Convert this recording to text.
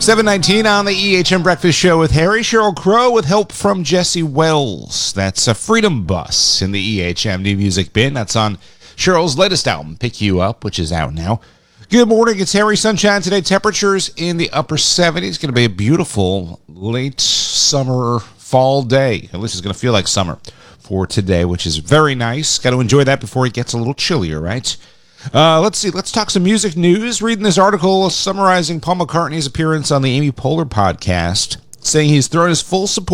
7:19 on the EHM Breakfast Show with Harry. Sheryl Crow with help from Jesse Wells. That's a Freedom Bus in the EHM New Music Bin. That's on Sheryl's latest album, Pick You Up, which is out now. Good morning. It's Harry Sunshine today. Temperatures in the upper 70s. Going to be a beautiful late summer fall day. At least it's going to feel like summer for today, which is very nice. Got to enjoy that before it gets a little chillier, right? Let's see. Let's talk some music news. Reading this article summarizing Paul McCartney's appearance on the Amy Poehler podcast, saying he's thrown his full support